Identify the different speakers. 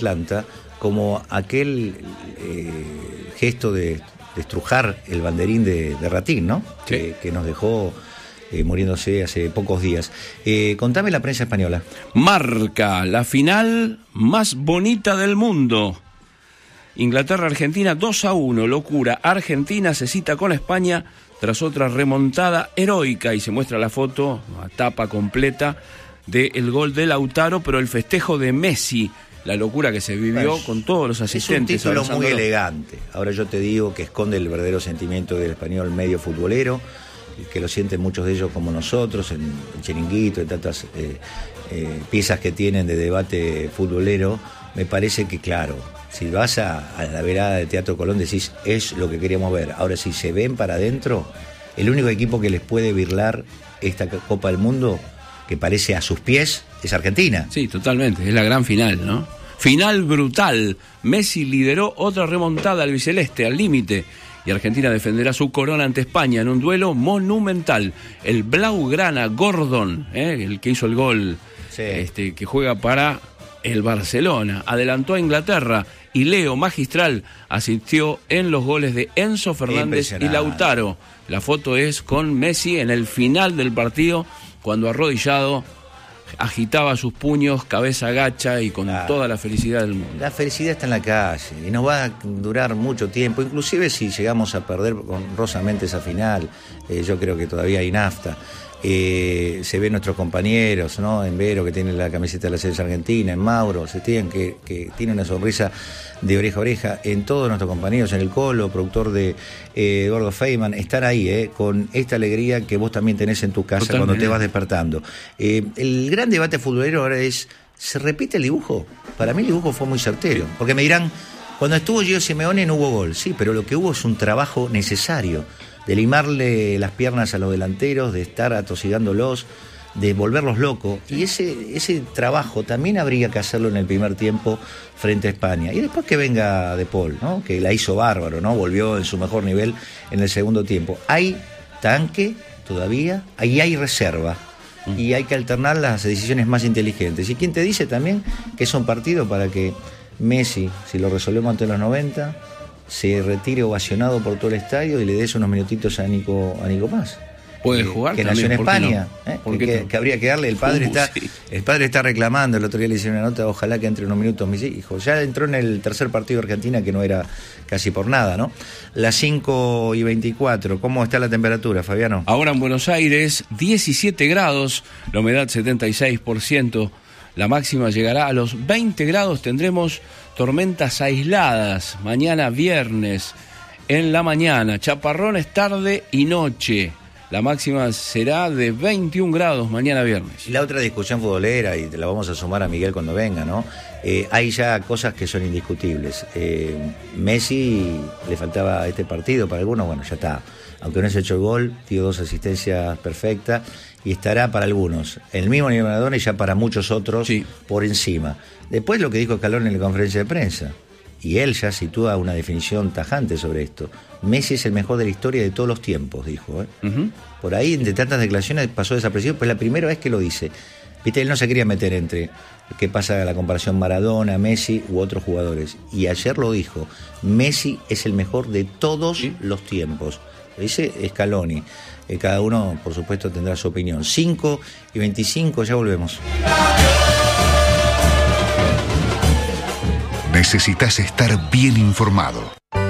Speaker 1: Atlanta como aquel gesto de estrujar el banderín de Ratín, ¿no?
Speaker 2: Sí.
Speaker 1: Que nos dejó muriéndose hace pocos días. Contame la prensa española.
Speaker 2: Marca, la final más bonita del mundo. Inglaterra-Argentina 2-1, locura. Argentina se cita con España tras otra remontada heroica y se muestra la foto, una tapa completa del gol de Lautaro, pero el festejo de Messi, la locura que se vivió con todos los asistentes.
Speaker 1: Es un título muy elegante. Ahora yo te digo que esconde el verdadero sentimiento del español medio futbolero, que lo sienten muchos de ellos como nosotros, en el Chiringuito, en tantas piezas que tienen de debate futbolero. Me parece que, claro, si vas a la verada de Teatro Colón decís, es lo que queríamos ver. Ahora, si se ven para adentro, el único equipo que les puede birlar esta Copa del Mundo, que parece a sus pies, es Argentina.
Speaker 2: Sí, totalmente, es la gran final, ¿no? Final brutal. Messi lideró otra remontada al biceleste, al límite, y Argentina defenderá su corona ante España en un duelo monumental. El Blaugrana Gordon, el que hizo el gol, sí, que juega para el Barcelona, adelantó a Inglaterra, y Leo Magistral asistió en los goles de Enzo Fernández y Lautaro. La foto es con Messi en el final del partido, cuando arrodillado agitaba sus puños, cabeza gacha y con toda la felicidad del mundo.
Speaker 1: La felicidad está en la calle y nos va a durar mucho tiempo, inclusive si llegamos a perder honrosamente esa final. Yo creo que todavía hay nafta. Se ven nuestros compañeros, ¿no? En Vero, que tiene la camiseta de la selección argentina, en Mauro, Setién, que tiene una sonrisa de oreja a oreja, en todos nuestros compañeros, en el Colo, productor de Eduardo Feynman, están ahí, con esta alegría que vos también tenés en tu casa. Totalmente. Cuando te vas despertando. El gran debate futbolero ahora es, ¿se repite el dibujo? Para mí el dibujo fue muy certero, porque me dirán, cuando estuvo Gio Simeone no hubo gol, sí, pero lo que hubo es un trabajo necesario, de limarle las piernas a los delanteros, de estar atosigándolos, de volverlos locos, y ese trabajo también habría que hacerlo en el primer tiempo frente a España, y después que venga De Paul, ¿no? Que la hizo bárbaro, ¿no? Volvió en su mejor nivel en el segundo tiempo. Hay tanque todavía, ahí hay reserva, y hay que alternar las decisiones más inteligentes. ¿Y quién te dice también que es un partido para que Messi, si lo resolvemos ante los 90, se retire ovacionado por todo el estadio y le des unos minutitos a Nico más?
Speaker 2: Puede jugar
Speaker 1: que
Speaker 2: también,
Speaker 1: nació en España,
Speaker 2: no?
Speaker 1: Que habría que darle. El padre está reclamando. El otro día le hicieron una nota, ojalá que entre unos minutos mis hijos. Ya entró en el tercer partido de Argentina, que no era casi por nada, ¿no? Las 5:24, ¿cómo está la temperatura, Fabiano?
Speaker 2: Ahora en Buenos Aires, 17 grados, la humedad 76%, la máxima llegará a los 20 grados, tendremos tormentas aisladas, mañana viernes, en la mañana, chaparrones tarde y noche. La máxima será de 21 grados mañana viernes.
Speaker 1: Y la otra discusión futbolera, y te la vamos a sumar a Miguel cuando venga, ¿no? Hay ya cosas que son indiscutibles. Messi le faltaba este partido para algunos, bueno, ya está. Aunque no se ha hecho el gol, dio 2 asistencias perfectas y estará para algunos el mismo nivel de Maradona y ya para muchos otros por encima. Después lo que dijo Scaloni en la conferencia de prensa, y él ya sitúa una definición tajante sobre esto. Messi es el mejor de la historia de todos los tiempos, dijo. Por ahí, entre tantas declaraciones, pasó desapercibido, pues la primera vez que lo dice. Viste, él no se quería meter entre qué pasa la comparación Maradona, Messi u otros jugadores. Y ayer lo dijo, Messi es el mejor de todos los tiempos. Lo dice Scaloni. Cada uno, por supuesto, tendrá su opinión. 5:25, ya volvemos.
Speaker 3: Necesitas estar bien informado.